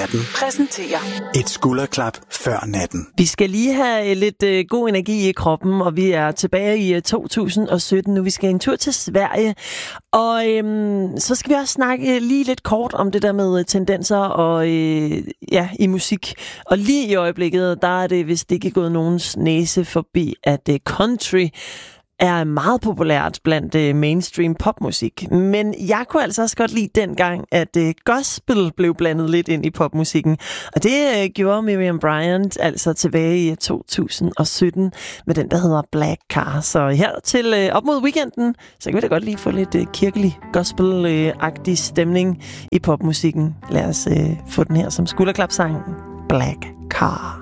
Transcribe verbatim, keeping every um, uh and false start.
atten præsenterer et skulderklap før natten. Vi skal lige have lidt øh, god energi i kroppen, og vi er tilbage i øh, to tusind og sytten nu. Vi skal en tur til Sverige, og øhm, så skal vi også snakke lige lidt kort om det der med øh, tendenser og øh, ja, i musik. Og lige i øjeblikket, der er det vist ikke gået nogens næse forbi, at øh, country er meget populært blandt uh, mainstream popmusik. Men jeg kunne altså også godt lide dengang, at uh, gospel blev blandet lidt ind i popmusikken. Og det uh, gjorde Miriam Bryant altså tilbage i to tusind og sytten med den, der hedder Black Car. Så her til uh, op mod weekenden, så kan vi da godt lige få lidt uh, kirkelig gospel-agtig stemning i popmusikken. Lad os uh, få den her som skulderklapsangen Black Car.